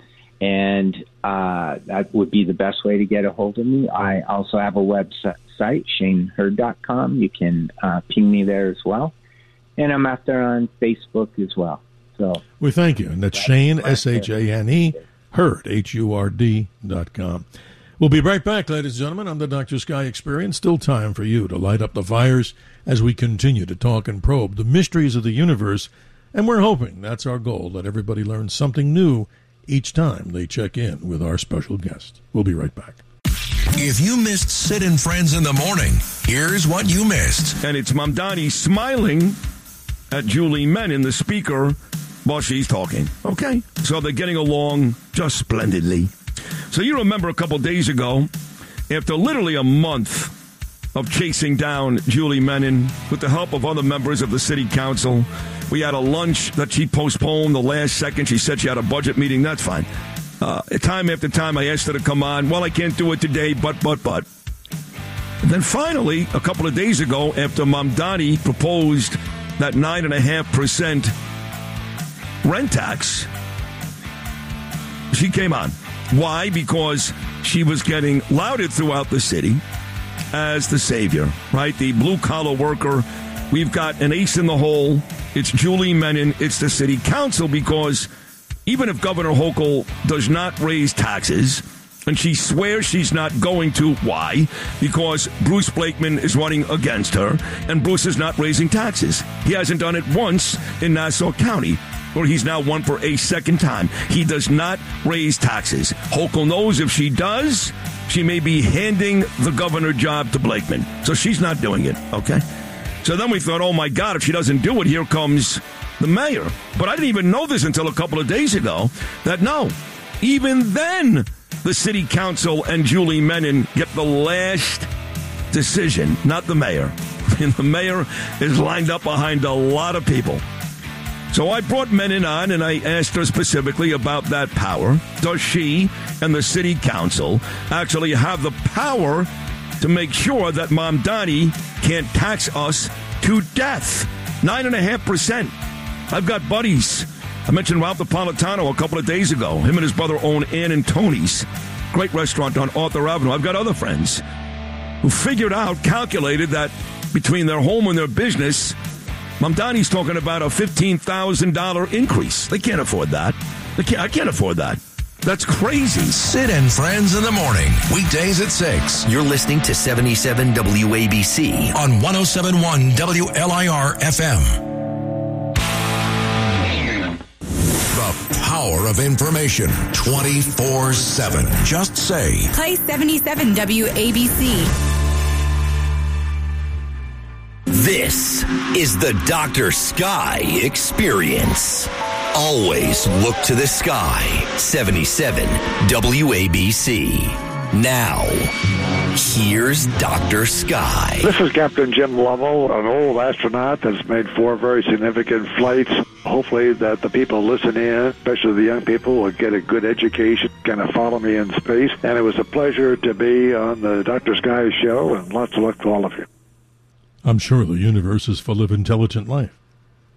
[SPEAKER 5] And uh, that would be the best way to get a hold of me. I also have a website, shane hurd dot com. You can uh, ping me there as well. And I'm out there on Facebook as well. So
[SPEAKER 4] we thank you. And that's Shane, S H A N E, Hurd, H U R D dot com. We'll be right back, ladies and gentlemen, on the Doctor Sky Experience. Still time for you to light up the fires as we continue to talk and probe the mysteries of the universe. And we're hoping that's our goal, that everybody learns something new each time they check in with our special guest. We'll be right back.
[SPEAKER 6] If you missed Sid and Friends in the Morning, here's what you missed.
[SPEAKER 12] And it's Mamdani smiling at Julie Menin, the speaker, while she's talking. Okay? So they're getting along just splendidly. So you remember a couple days ago, after literally a month of chasing down Julie Menin with the help of other members of the city council, we had a lunch that she postponed the last second. She said she had a budget meeting. That's fine. Uh, time after time, I asked her to come on. Well, I can't do it today, but, but, but. And then finally, a couple of days ago, after Mamdani proposed that nine point five percent rent tax, she came on. Why? Because she was getting lauded throughout the city as the savior, right? The blue-collar worker. We've got an ace in the hole. It's Julie Menin. It's the city council, because even if Governor Hochul does not raise taxes, and she swears she's not going to, why? Because Bruce Blakeman is running against her, and Bruce is not raising taxes. He hasn't done it once in Nassau County, where he's now won for a second time. He does not raise taxes. Hochul knows if she does, she may be handing the governor job to Blakeman. So she's not doing it, okay? So then we thought, oh, my God, if she doesn't do it, here comes the mayor. But I didn't even know this until a couple of days ago, that no, even then the city council and Julie Menin get the last decision, not the mayor. And the mayor is lined up behind a lot of people. So I brought Menin on, and I asked her specifically about that power. Does she and the city council actually have the power to make sure that Mamdani can't tax us to death? Nine and a half percent. I've got buddies. I mentioned Ralph Napolitano a couple of days ago. Him and his brother own Ann and Tony's. Great restaurant on Arthur Avenue. I've got other friends who figured out, calculated that between their home and their business, Mamdani's talking about a fifteen thousand dollars increase. They can't afford that. They can't, I can't afford that. That's crazy.
[SPEAKER 6] Sid and Friends in the Morning, weekdays at six.
[SPEAKER 2] You're listening to seventy-seven W A B C
[SPEAKER 6] on one oh seven point one W L I R F M. The power of information, twenty-four seven. Just say,
[SPEAKER 16] play seventy-seven W A B C.
[SPEAKER 2] This is the Doctor Sky Experience. Always look to the sky. seventy-seven W A B C. Now, here's Doctor Sky.
[SPEAKER 17] This is Captain Jim Lovell, an old astronaut that's made four very significant flights. Hopefully that the people listen in, especially the young people, will get a good education, kind of follow me in space. And it was a pleasure to be on the Doctor Sky show, and lots of luck to all of you.
[SPEAKER 4] I'm sure the universe is full of intelligent life.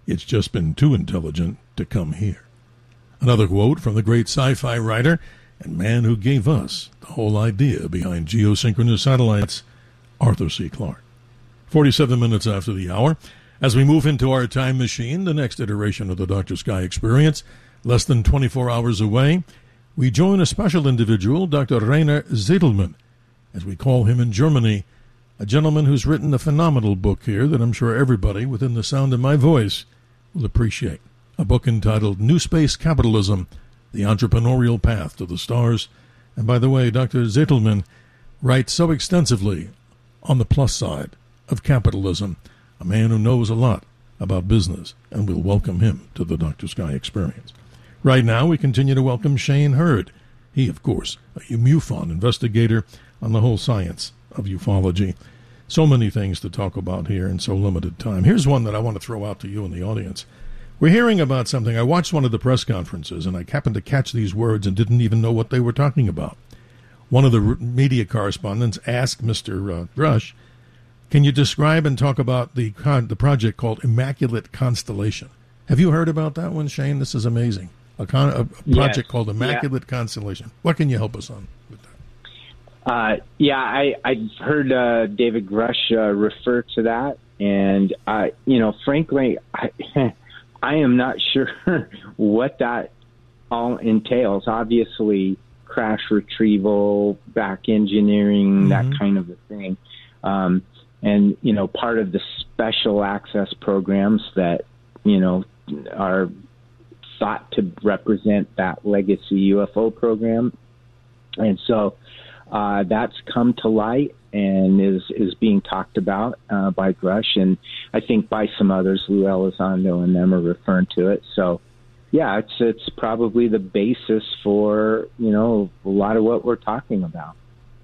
[SPEAKER 4] It's just been too intelligent to come here. Another quote from the great sci-fi writer and man who gave us the whole idea behind geosynchronous satellites, Arthur C. Clarke. forty-seven minutes after the hour, as we move into our time machine, the next iteration of the Doctor Sky Experience, less than twenty-four hours away, we join a special individual, Doctor Rainer Zedelman, as we call him in Germany, a gentleman who's written a phenomenal book here that I'm sure everybody within the sound of my voice will appreciate. A book entitled New Space Capitalism, The Entrepreneurial Path to the Stars. And by the way, Doctor Zedelman writes so extensively on the plus side of capitalism, a man who knows a lot about business, and we'll welcome him to the Doctor Sky Experience. Right now, we continue to welcome Shane Hurd. He, of course, a MUFON investigator on the whole science of ufology. So many things to talk about here in so limited time. Here's one that I want to throw out to you in the audience. We're hearing about something. I watched one of the press conferences, and I happened to catch these words and didn't even know what they were talking about. One of the media correspondents asked Mister Uh, Grush, can you describe and talk about the con- the project called Immaculate Constellation? Have you heard about that one, Shane? This is amazing. A, con- a project
[SPEAKER 5] yes.
[SPEAKER 4] called Immaculate yeah. Constellation. What can you help us on with that?
[SPEAKER 5] Uh, yeah, I, I've heard uh, David Grush uh, refer to that, and, I, you know, frankly, I, I am not sure what that all entails. Obviously, crash retrieval, back engineering, mm-hmm. that kind of a thing. Um, and, you know, part of the special access programs that, you know, are thought to represent that legacy U F O program. And so uh, that's come to light and is, is being talked about uh, by Grush, and I think by some others. Lou Elizondo and them are referring to it. So, yeah, it's it's probably the basis for, you know, a lot of what we're talking about.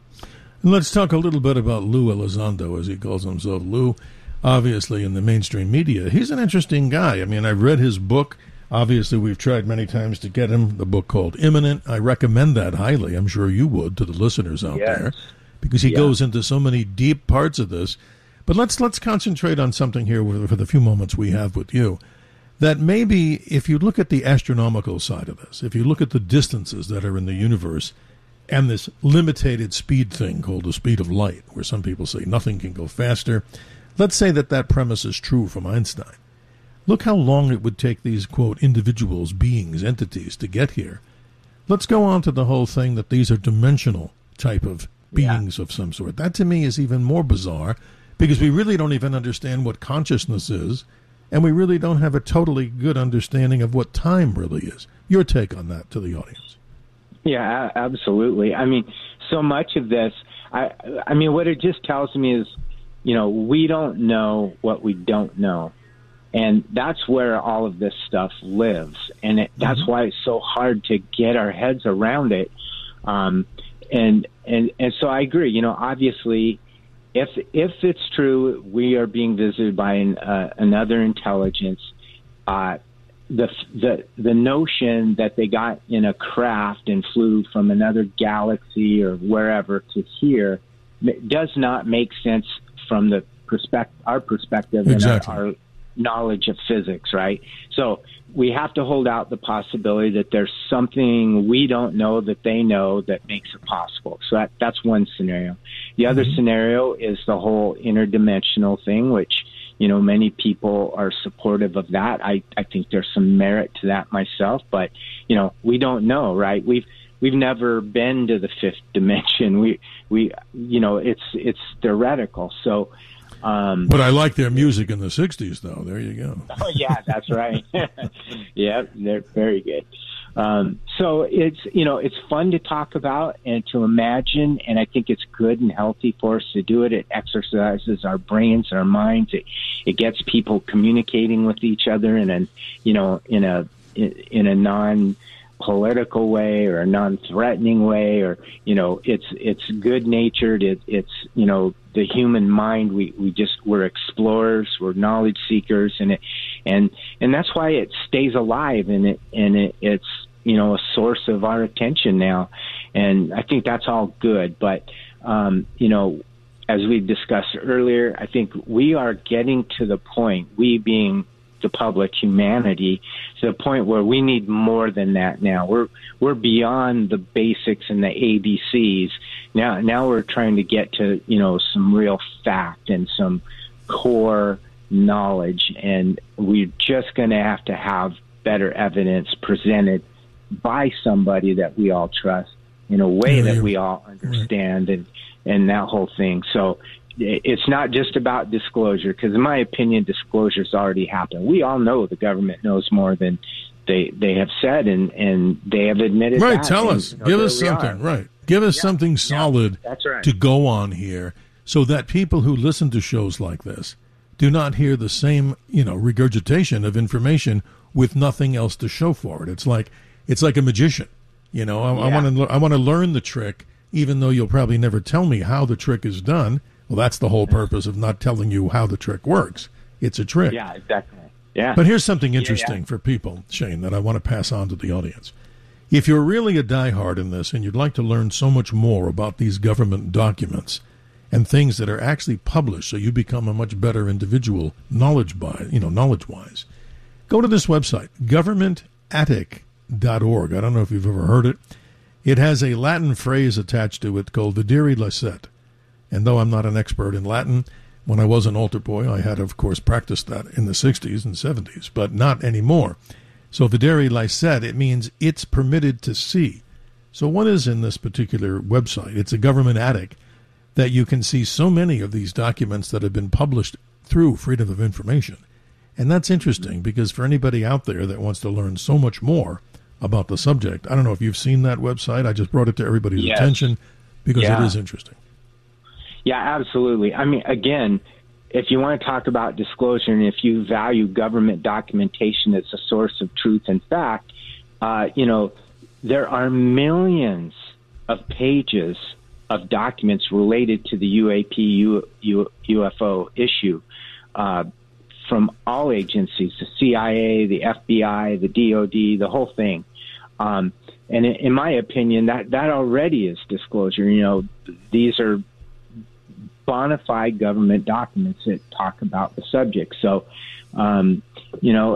[SPEAKER 4] And let's talk a little bit about Lou Elizondo, as he calls himself. Lou, obviously, in the mainstream media, he's an interesting guy. I mean, I've read his book. Obviously, we've tried many times to get him, the book called Imminent. I recommend that highly. I'm sure you would to the listeners out
[SPEAKER 5] yes.
[SPEAKER 4] there, because he
[SPEAKER 5] yeah.
[SPEAKER 4] goes into so many deep parts of this. But let's let's concentrate on something here for the few moments we have with you. That maybe if you look at the astronomical side of this, if you look at the distances that are in the universe and this limited speed thing called the speed of light, where some people say nothing can go faster, let's say that that premise is true from Einstein. Look how long it would take these, quote, individuals, beings, entities to get here. Let's go on to the whole thing that these are dimensional type of beings yeah. of some sort. That to me is even more bizarre, because we really don't even understand what consciousness is, and we really don't have a totally good understanding of what time really is. Your take on that to the audience.
[SPEAKER 5] Yeah, absolutely. I mean, so much of this, I, I mean, what it just tells me is, you know, we don't know what we don't know. And that's where all of this stuff lives. And it, that's mm-hmm. why it's so hard to get our heads around it. Um, and, and, and so I agree, you know, obviously, if, if it's true, we are being visited by an, uh, another intelligence, uh, the, the, the notion that they got in a craft and flew from another galaxy or wherever to here does not make sense from the perspective, our perspective
[SPEAKER 4] exactly.
[SPEAKER 5] and our, our knowledge of physics, right? So we have to hold out the possibility that there's something we don't know that they know that makes it possible. So that, that's one scenario. The other mm-hmm. scenario is the whole interdimensional thing, which, you know, many people are supportive of that. I, I think there's some merit to that myself, but, you know, we don't know, right? We've, we've never been to the fifth dimension. We, we, you know, it's, it's theoretical. So, Um,
[SPEAKER 4] but I like their music in the sixties, though. There you go.
[SPEAKER 5] Oh, yeah, that's right. Yeah, they're very good. Um, so it's, you know, it's fun to talk about and to imagine, and I think it's good and healthy for us to do it. It exercises our brains and our minds. It, it gets people communicating with each other in a, you know, in a, in a non political way or a non-threatening way, or, you know, it's it's good-natured. It, it's, you know, the human mind. We, we just we're explorers. We're knowledge seekers, and it and and that's why it stays alive, and it and it, it's, you know, a source of our attention now, and I think that's all good. But um, you know, as we discussed earlier, I think we are getting to the point, we being the public, humanity, to the point where we need more than that now. We're we're beyond the basics and the A B Cs. Now now we're trying to get to, you know, some real fact and some core knowledge, and we're just going to have to have better evidence presented by somebody that we all trust in a way
[SPEAKER 4] yeah,
[SPEAKER 5] that we all understand, right. and and that whole thing. So it's not just about disclosure, because in my opinion, disclosure's already happened. We all know the government knows more than they they have said, and, and they have admitted
[SPEAKER 4] right,
[SPEAKER 5] that.
[SPEAKER 4] Tell
[SPEAKER 5] and,
[SPEAKER 4] us.
[SPEAKER 5] You know,
[SPEAKER 4] Give us something, right. Give us yeah. something solid
[SPEAKER 5] yeah, that's right.
[SPEAKER 4] to go on here, so that people who listen to shows like this do not hear the same, you know, regurgitation of information with nothing else to show for it. It's like it's like a magician. You know, I,
[SPEAKER 5] yeah.
[SPEAKER 4] I want to I want to learn the trick, even though you'll probably never tell me how the trick is done. Well, that's the whole purpose of not telling you how the trick works. It's a trick.
[SPEAKER 5] Yeah, exactly. Yeah.
[SPEAKER 4] But here's something interesting
[SPEAKER 5] yeah, yeah.
[SPEAKER 4] for people, Shane, that I want to pass on to the audience. If you're really a diehard in this and you'd like to learn so much more about these government documents and things that are actually published, so you become a much better individual knowledge by, you know, knowledge-wise, go to this website, government attic dot org. I don't know if you've ever heard it. It has a Latin phrase attached to it called videre licet. And though I'm not an expert in Latin, when I was an altar boy, I had, of course, practiced that in the sixties and seventies, but not anymore. So videre licet, it means it's permitted to see. So what is in this particular website? It's a government attic that you can see so many of these documents that have been published through Freedom of Information. And that's interesting, because for anybody out there that wants to learn so much more about the subject, I don't know if you've seen that website. I just brought it to everybody's
[SPEAKER 5] yes.
[SPEAKER 4] attention because
[SPEAKER 5] yeah.
[SPEAKER 4] it is interesting.
[SPEAKER 5] Yeah, absolutely. I mean, again, if you want to talk about disclosure and if you value government documentation as a source of truth and fact, uh, you know, there are millions of pages of documents related to the U A P U, U, U F O issue uh, from all agencies, the C I A, the F B I, the D O D, the whole thing. Um, and in, in my opinion, that, that already is disclosure. You know, these are bona fide government documents that talk about the subject. So, um, you know,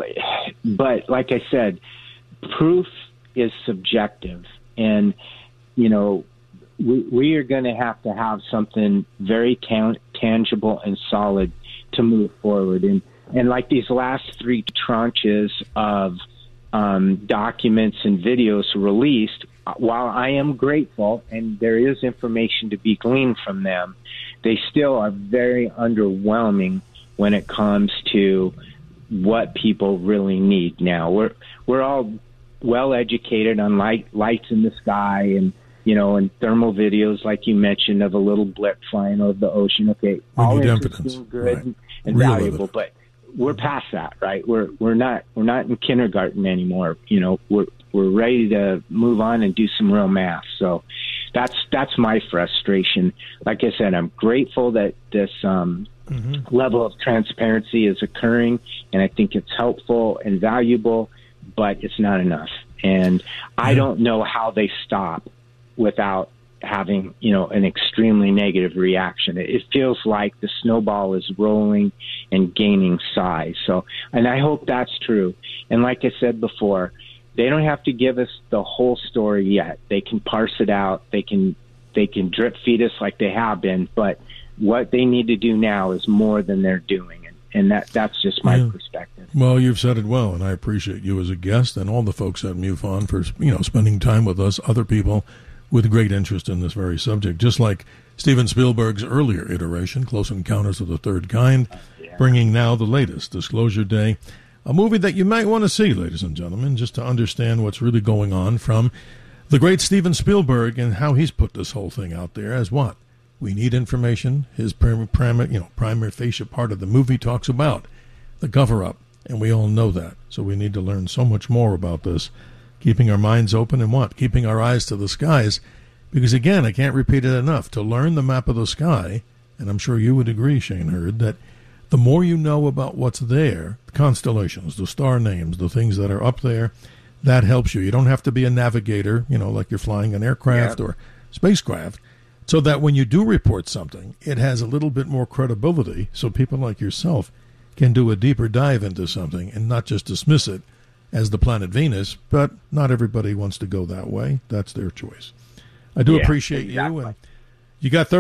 [SPEAKER 5] but like I said, proof is subjective. And, you know, we, we are going to have to have something very ta- tangible and solid to move forward. And, and like these last three tranches of um, documents and videos released, while I am grateful and there is information to be gleaned from them, they still are very underwhelming when it comes to what people really need now. We're we're all well educated on light, lights in the sky and, you know, and thermal videos, like you mentioned, of a little blip flying over the ocean. Okay,
[SPEAKER 4] we
[SPEAKER 5] all
[SPEAKER 4] need
[SPEAKER 5] interesting,
[SPEAKER 4] evidence.
[SPEAKER 5] good,
[SPEAKER 4] Right.
[SPEAKER 5] and, and
[SPEAKER 4] Real
[SPEAKER 5] valuable,
[SPEAKER 4] evidence.
[SPEAKER 5] but we're past that, right? We're we're not we're not in kindergarten anymore. You know, we're we're ready to move on and do some real math. So that's that's my frustration. Like I said, I'm grateful that this um, mm-hmm. level of transparency is occurring, and I think it's helpful and valuable, but it's not enough. And I don't know how they stop without having, you know, an extremely negative reaction. It, it feels like the snowball is rolling and gaining size. So, and I hope that's true. And like I said before, they don't have to give us the whole story yet. They can parse it out. They can, they can drip feed us like they have been, but what they need to do now is more than they're doing. And, and that, that's just my yeah. perspective.
[SPEAKER 4] Well, you've said it well, and I appreciate you as a guest and all the folks at MUFON for, you know, spending time with us, other people with great interest in this very subject, just like Steven Spielberg's earlier iteration, Close Encounters of the Third Kind, yeah. bringing now the latest, Disclosure Day, a movie that you might want to see, ladies and gentlemen, just to understand what's really going on from the great Steven Spielberg and how he's put this whole thing out there as what? We need information. His prim, prim, you know, primary facie part of the movie talks about the cover-up, and we all know that. So we need to learn so much more about this, keeping our minds open and what? Keeping our eyes to the skies. Because, again, I can't repeat it enough. To learn the map of the sky, and I'm sure you would agree, Shane Hurd, that the more you know about what's there, the constellations, the star names, the things that are up there, that helps you. You don't have to be a navigator, you know, like you're flying an aircraft yeah. or spacecraft, so that when you do report something, it has a little bit more credibility so people like yourself can do a deeper dive into something and not just dismiss it as the planet Venus, but not everybody wants to go that way. That's their choice. I do
[SPEAKER 5] Yeah,
[SPEAKER 4] appreciate
[SPEAKER 5] exactly.
[SPEAKER 4] you. And you got